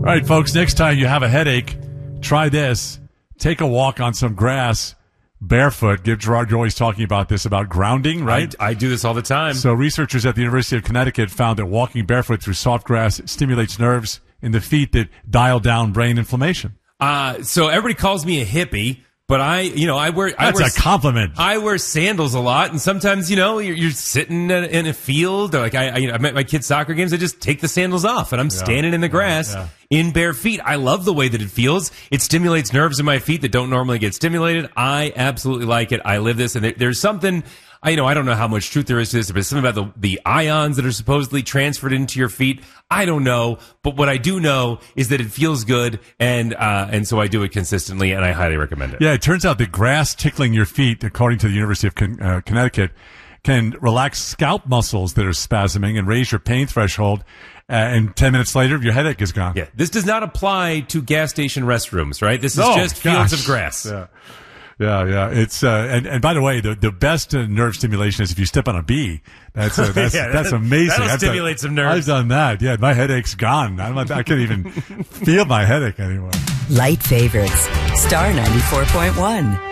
right, folks, next time you have a headache, try this. Take a walk on some grass barefoot. Gerard, you're always talking about this, about grounding, right? I do this all the time. So researchers at the University of Connecticut found that walking barefoot through soft grass stimulates nerves in the feet that dial down brain inflammation. So everybody calls me a hippie, but I wear That's a compliment. I wear sandals a lot, and sometimes, you're sitting in a field, or like I'm at my kids' soccer games, I just take the sandals off, and I'm standing in the grass in bare feet. I love the way that it feels. It stimulates nerves in my feet that don't normally get stimulated. I absolutely like it. I live this, and there's something. I don't know how much truth there is to this, but it's something about the ions that are supposedly transferred into your feet. I don't know, but what I do know is that it feels good, and so I do it consistently, and I highly recommend it. Yeah, it turns out that grass tickling your feet, according to the University of Connecticut, can relax scalp muscles that are spasming and raise your pain threshold, and 10 minutes later, your headache is gone. Yeah, this does not apply to gas station restrooms, right? This is just fields of grass. Yeah. Yeah. It's and by the way, the best nerve stimulation is if you step on a bee. That's amazing. That'll stimulate some nerves. I've done that. Yeah, my headache's gone. I can't even feel my headache anymore. Light favorites. Star 94.1.